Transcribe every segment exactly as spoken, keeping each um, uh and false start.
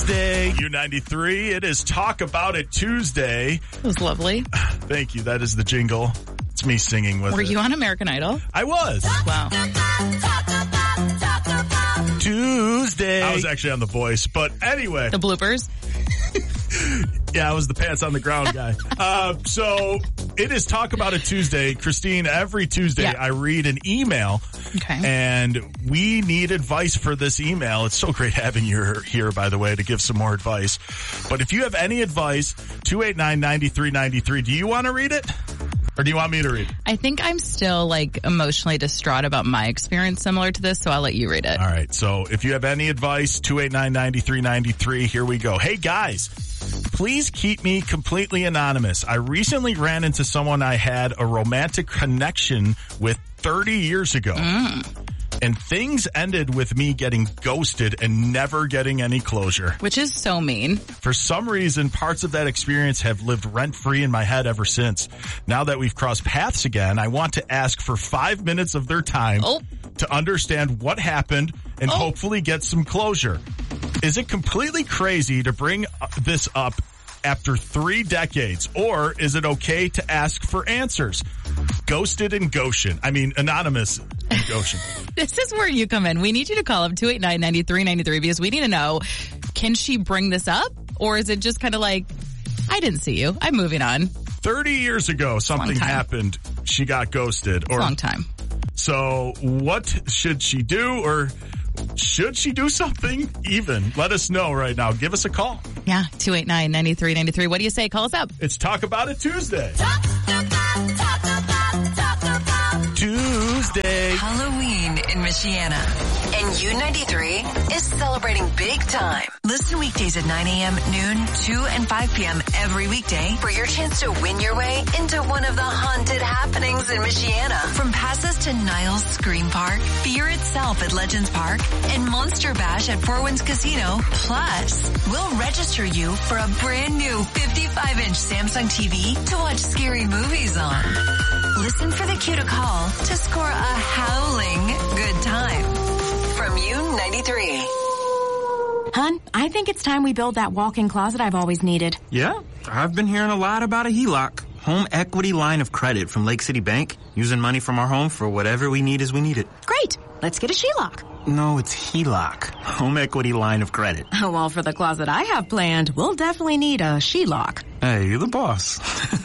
Tuesday. U ninety-three. It is Talk About It Tuesday. That was lovely. Thank you. That is the jingle. It's me singing with Were it. you on American Idol? I was. Wow. Tuesday. I was actually on The Voice, but anyway. The bloopers? Yeah, I was the pants on the ground guy. uh, so it is Talk About It Tuesday. Christine, every Tuesday yeah. I read an email. Okay. And we need advice for this email. It's so great having you here, by the way, to give some more advice. But if you have any advice, two eight nine, nine three nine three, do you want to read it? Or do you want me to read it? I think I'm still like emotionally distraught about my experience similar to this, so I'll let you read it. All right. So if you have any advice, two eight nine, nine three nine three, here we go. Hey, guys. Please keep me completely anonymous. I recently ran into someone I had a romantic connection with thirty years ago. Mm. And things ended with me getting ghosted and never getting any closure. Which is so mean. For some reason, parts of that experience have lived rent-free in my head ever since. Now that we've crossed paths again, I want to ask for five minutes of their time oh. to understand what happened and oh. hopefully get some closure. Is it completely crazy to bring this up after three decades, or is it okay to ask for answers? Ghosted and Goshen. I mean, anonymous and Goshen. This is where you come in. We need you to call up two eight nine, nine three nine three because we need to know, can she bring this up? Or is it just kind of like, I didn't see you. I'm moving on. thirty years ago, something happened. She got ghosted. Or, long time. So what should she do? Or should she do something even? Let us know right now. Give us a call. Yeah, two eight nine, nine three nine three. What do you say? Call us up. It's Talk About It Tuesday. Talk about, talk about, talk about Tuesday. Halloween in Michiana. And U ninety-three is celebrating big time. Listen weekdays at nine a.m., noon, two, and five p.m. every weekday for your chance to win your way into one of the haunted happenings in Michiana. From passes to Niles Scream Park, Fear Itself at Legends Park, and Monster Bash at Four Winds Casino. Plus, we'll register you for a brand new fifty-five inch Samsung T V to watch scary movies on. Listen for the cue to call to score a howling good time. From U ninety-three. Hun, I think it's time we build that walk-in closet I've always needed. Yeah, I've been hearing a lot about a H E L O C. Home equity line of credit from Lake City Bank. Using money from our home for whatever we need as we need it. Great. Let's get a H E L O C. No, it's H E L O C. Home equity line of credit. Oh, well, for the closet I have planned, we'll definitely need a H E L O C. Hey, you're the boss.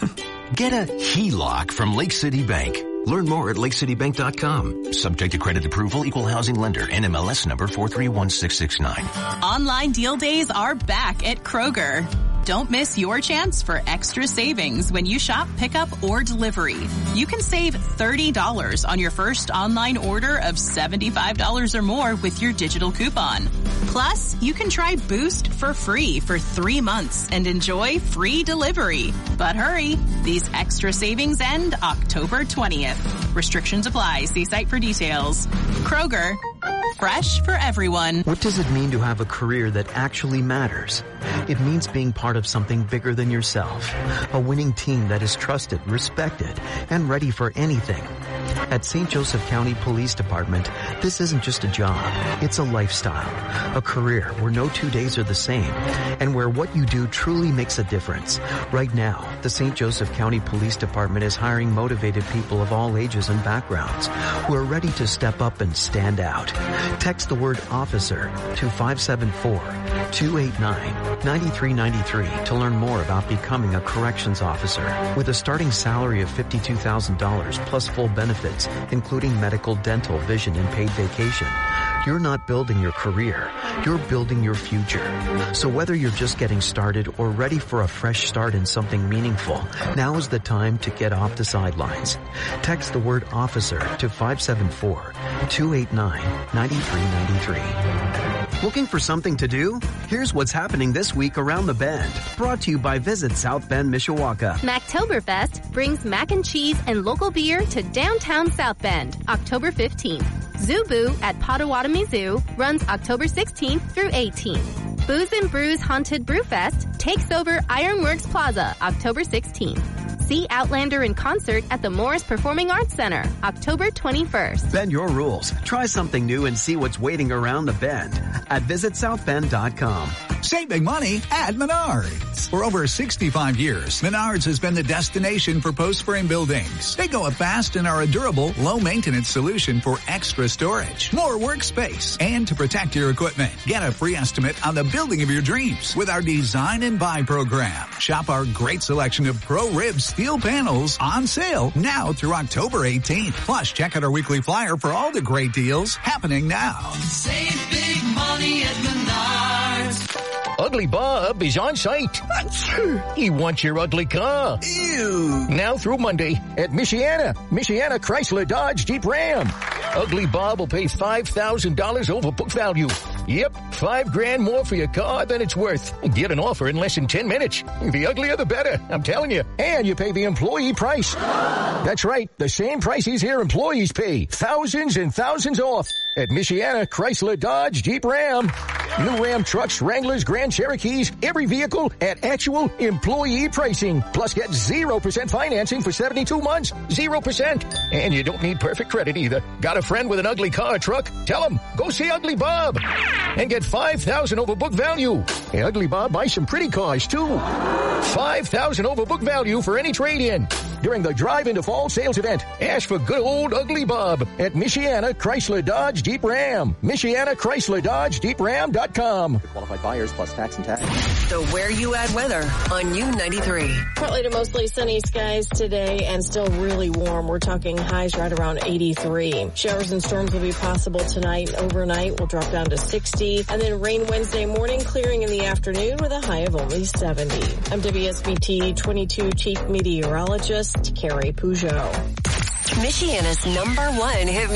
Get a H E L O C from Lake City Bank. Learn more at lake city bank dot com. Subject to credit approval, equal housing lender, N M L S number four three one six six nine. Online deal days are back at Kroger. Don't miss your chance for extra savings when you shop pickup or delivery. You can save thirty dollars on your first online order of seventy-five dollars or more with your digital coupon. Plus, you can try Boost for free for three months and enjoy free delivery. But hurry, these extra savings end October twentieth. Restrictions apply. See site for details. Kroger. Fresh for everyone. What does it mean to have a career that actually matters? It means being part of something bigger than yourself. A winning team that is trusted, respected, and ready for anything. At Saint Joseph County Police Department, this isn't just a job. It's a lifestyle. A career where no two days are the same and where what you do truly makes a difference. Right now, the Saint Joseph County Police Department is hiring motivated people of all ages and backgrounds who are ready to step up and stand out. Text the word officer to five seven four, two eight nine, nine three nine three to learn more about becoming a corrections officer. With a starting salary of fifty-two thousand dollars plus full benefits, including medical, dental, vision, and paid vacation, you're not building your career, you're building your future. So whether you're just getting started or ready for a fresh start in something meaningful, now is the time to get off the sidelines. Text the word officer to five seven four, two eight nine, nine three nine three. Looking for something to do? Here's what's happening this week around the Bend. Brought to you by Visit South Bend, Mishawaka. Mactoberfest brings mac and cheese and local beer to downtown South Bend, October fifteenth. Zubu at Potawatomi Zoo runs October sixteenth through eighteenth. Booze and Brews Haunted Brewfest takes over Ironworks Plaza, October sixteenth. See Outlander in concert at the Morris Performing Arts Center, October twenty-first. Bend your rules. Try something new and see what's waiting around the Bend at visit south bend dot com. Save big money at Menards. For over sixty-five years, Menards has been the destination for post-frame buildings. They go up fast and are a durable, low-maintenance solution for extra storage, more workspace, and to protect your equipment. Get a free estimate on the building of your dreams with our Design and Buy program. Shop our great selection of Pro Rib steel panels on sale now through October eighteenth. Plus, check out our weekly flyer for all the great deals happening now. Save big money at Menards. Ugly Bob is on site. He wants your ugly car. Ew. Now through Monday at Michiana. Michiana Chrysler Dodge Jeep Ram. Ugly Bob will pay five thousand dollars over book value. Yep, five grand more for your car than it's worth. Get an offer in less than ten minutes. The uglier the better, I'm telling you. And you pay the employee price. That's right, the same prices here employees pay. Thousands and thousands off at Michiana Chrysler Dodge Jeep Ram. New Ram trucks, Wranglers, Grand Cherokees, every vehicle at actual employee pricing. Plus get zero percent financing for seventy-two months. zero percent. And you don't need perfect credit either. Got a friend with an ugly car or truck? Tell him, go see Ugly Bob. And get five thousand dollars over book value. Hey, Ugly Bob buys some pretty cars too. five thousand dollars over book value for any trade-in. During the Drive into Fall sales event, ask for good old Ugly Bob at Michiana Chrysler Dodge Jeep Ram. Michiana Chrysler Dodge Jeep Ram dot com. Qualified buyers plus tax and tax. The Where You At weather on U ninety-three. Partly to mostly sunny skies today and still really warm. We're talking highs right around eighty-three. Showers and storms will be possible tonight. Overnight will drop down to sixty. And then rain Wednesday morning, clearing in the afternoon with a high of only seventy. I'm W S B T twenty-two Chief Meteorologist Carrie Peugeot. Michiana's number one hit